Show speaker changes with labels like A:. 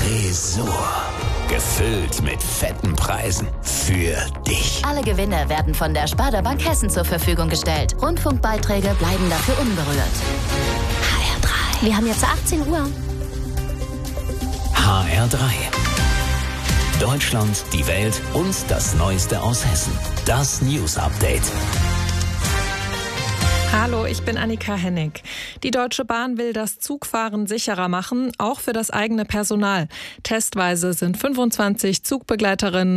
A: Tresor. Gefüllt mit fetten Preisen. Für dich.
B: Alle Gewinne werden von der Sparda Bank Hessen zur Verfügung gestellt. Rundfunkbeiträge bleiben dafür unberührt. HR3.
C: Wir haben jetzt 18 Uhr.
A: HR3. Deutschland, die Welt und das Neueste aus Hessen. Das News Update.
D: Hallo, ich bin Annika Hennig. Die Deutsche Bahn will das Zugfahren sicherer machen, auch für das eigene Personal. Testweise sind 25 Zugbegleiterinnen